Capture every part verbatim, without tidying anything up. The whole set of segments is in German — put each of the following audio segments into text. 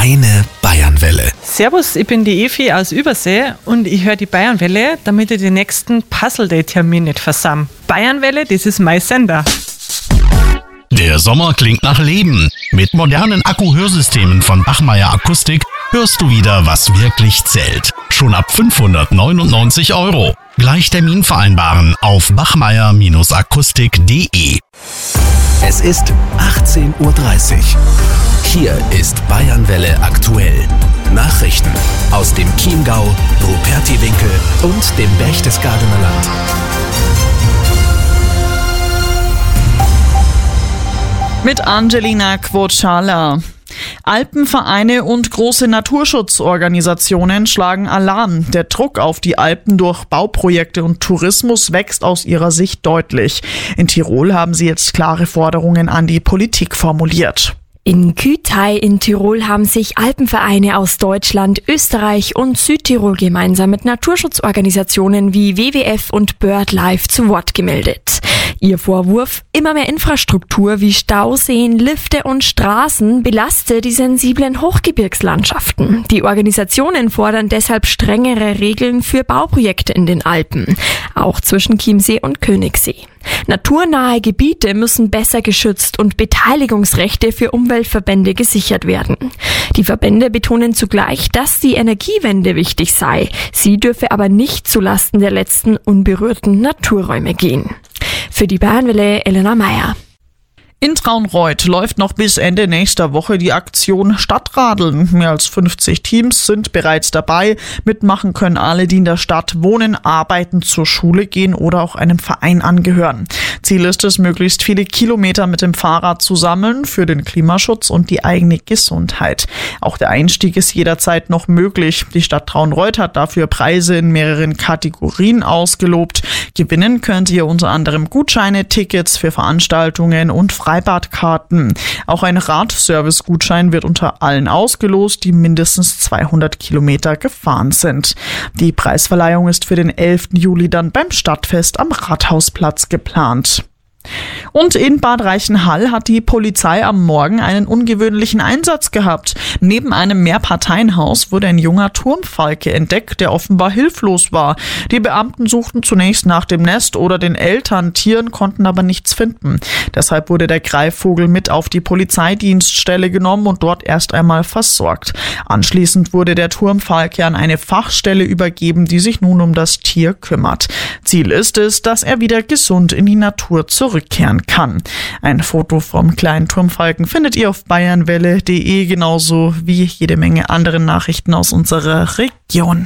Deine Bayernwelle. Servus, ich bin die Evi aus Übersee und ich höre die Bayernwelle, damit ich den nächsten Puzzle-Day-Termin nicht versamm. Bayernwelle, das ist mein Sender. Der Sommer klingt nach Leben. Mit modernen Akku-Hörsystemen von Bachmeier Akustik hörst du wieder, was wirklich zählt. Schon ab fünfhundertneunundneunzig Euro. Gleich Termin vereinbaren auf bachmeier akustik punkt de. Es ist achtzehn Uhr dreißig. Hier ist Bayernwelle aktuell. Nachrichten aus dem Chiemgau, Rupertiwinkel und dem Berchtesgadener Land. Mit Angelina Quochala. Alpenvereine und große Naturschutzorganisationen schlagen Alarm. Der Druck auf die Alpen durch Bauprojekte und Tourismus wächst aus ihrer Sicht deutlich. In Tirol haben sie jetzt klare Forderungen an die Politik formuliert. In Kütai in Tirol haben sich Alpenvereine aus Deutschland, Österreich und Südtirol gemeinsam mit Naturschutzorganisationen wie W W F und BirdLife zu Wort gemeldet. Ihr Vorwurf: Immer mehr Infrastruktur wie Stauseen, Lifte und Straßen belastet die sensiblen Hochgebirgslandschaften. Die Organisationen fordern deshalb strengere Regeln für Bauprojekte in den Alpen, auch zwischen Chiemsee und Königssee. Naturnahe Gebiete müssen besser geschützt und Beteiligungsrechte für Umweltverbände gesichert werden. Die Verbände betonen zugleich, dass die Energiewende wichtig sei. Sie dürfe aber nicht zulasten der letzten unberührten Naturräume gehen. Für die Bayernwelle Elena Meyer. In Traunreut läuft noch bis Ende nächster Woche die Aktion Stadtradeln. Mehr als fünfzig Teams sind bereits dabei. Mitmachen können alle, die in der Stadt wohnen, arbeiten, zur Schule gehen oder auch einem Verein angehören. Ziel ist es, möglichst viele Kilometer mit dem Fahrrad zu sammeln für den Klimaschutz und die eigene Gesundheit. Auch der Einstieg ist jederzeit noch möglich. Die Stadt Traunreut hat dafür Preise in mehreren Kategorien ausgelobt. Gewinnen könnt ihr unter anderem Gutscheine, Tickets für Veranstaltungen und Freibadkarten. Auch ein Radservice-Gutschein wird unter allen ausgelost, die mindestens zweihundert Kilometer gefahren sind. Die Preisverleihung ist für den elften Juli dann beim Stadtfest am Rathausplatz geplant. Und in Bad Reichenhall hat die Polizei am Morgen einen ungewöhnlichen Einsatz gehabt. Neben einem Mehrparteienhaus wurde ein junger Turmfalke entdeckt, der offenbar hilflos war. Die Beamten suchten zunächst nach dem Nest oder den Elterntieren, konnten aber nichts finden. Deshalb wurde der Greifvogel mit auf die Polizeidienststelle genommen und dort erst einmal versorgt. Anschließend wurde der Turmfalke an eine Fachstelle übergeben, die sich nun um das Tier kümmert. Ziel ist es, dass er wieder gesund in die Natur zurückkehren kann. Ein Foto vom kleinen Turmfalken findet ihr auf bayernwelle punkt de, genauso wie jede Menge andere Nachrichten aus unserer Region.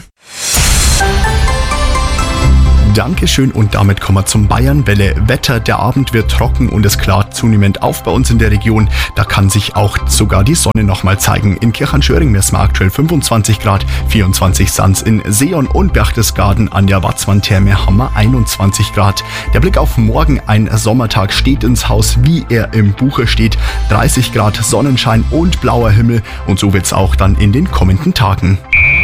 Dankeschön und damit kommen wir zum Bayernwelle Wetter. Der Abend wird trocken und es klart zunehmend auf bei uns in der Region. Da kann sich auch sogar die Sonne nochmal zeigen. In Kirchheimschöring messen wir aktuell fünfundzwanzig Grad, vierundzwanzig Sanz in Seeon und Berchtesgaden. An der Watzmann-Therme haben wir einundzwanzig Grad. Der Blick auf morgen, ein Sommertag steht ins Haus, wie er im Buche steht. dreißig Grad Sonnenschein und blauer Himmel und so wird's auch dann in den kommenden Tagen.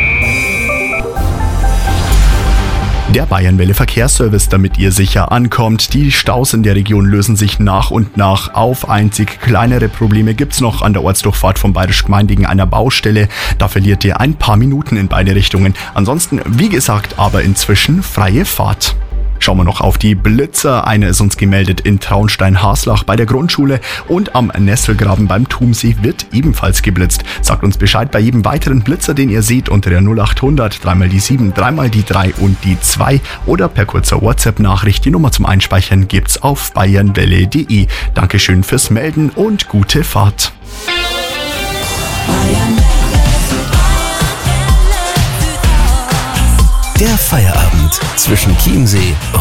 Der Bayernwelle Verkehrsservice, damit ihr sicher ankommt. Die Staus in der Region lösen sich nach und nach auf. Einzig kleinere Probleme gibt's noch an der Ortsdurchfahrt vom Bayerisch Gmeindigen, einer Baustelle. Da verliert ihr ein paar Minuten in beide Richtungen. Ansonsten, wie gesagt, aber inzwischen freie Fahrt. Schauen wir noch auf die Blitzer. Einer ist uns gemeldet in Traunstein-Haslach bei der Grundschule und am Nesselgraben beim Tumsee wird ebenfalls geblitzt. Sagt uns Bescheid bei jedem weiteren Blitzer, den ihr seht, unter der null acht hundert, dreimal die sieben, dreimal die drei und die zwei oder per kurzer WhatsApp-Nachricht. Die Nummer zum Einspeichern gibt's auf bayernwelle punkt de. Dankeschön fürs Melden und gute Fahrt. Der Feierabend zwischen Chiemsee